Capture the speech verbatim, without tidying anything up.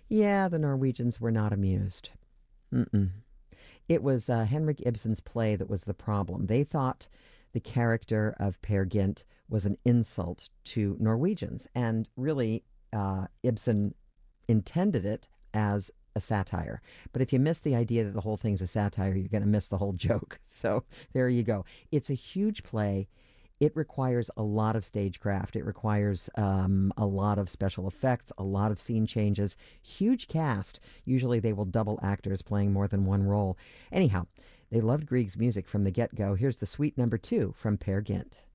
Yeah, the Norwegians were not amused. Mm-mm. It was uh, Henrik Ibsen's play that was the problem. They thought the character of Peer Gynt was an insult to Norwegians, and really, uh, Ibsen intended it as a satire. But if you miss the idea that the whole thing's a satire, you're going to miss the whole joke. So there you go. It's a huge play. It requires a lot of stagecraft. It requires um, a lot of special effects, a lot of scene changes, huge cast. Usually they will double actors playing more than one role. Anyhow, they loved Grieg's music from the get go. Here's the suite number two from Peer Gynt.